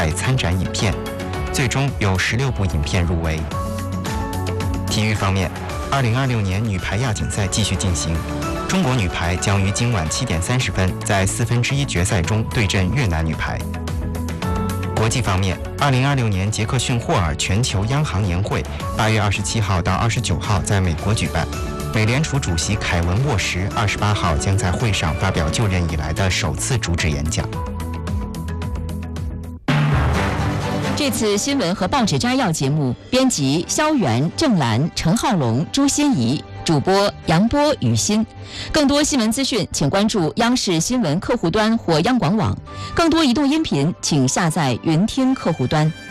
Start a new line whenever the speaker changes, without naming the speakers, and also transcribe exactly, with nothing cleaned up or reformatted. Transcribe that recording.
赛参展影片，最终有十六部影片入围。体育方面，二零二六年女排亚锦赛继续进行，中国女排将于今晚七点三十分在四分之一决赛中对阵越南女排。国际方面，二零二六年杰克逊霍尔全球央行年会八月二十七号到二十九号在美国举办。美联储主席凯文沃什二十八号将在会上发表就任以来的首次主旨演讲。
这次新闻和报纸摘要节目，编辑肖元、郑兰、陈浩龙、朱欣怡，主播杨波、雨欣。更多新闻资讯，请关注央视新闻客户端或央广网。更多移动音频，请下载云听客户端。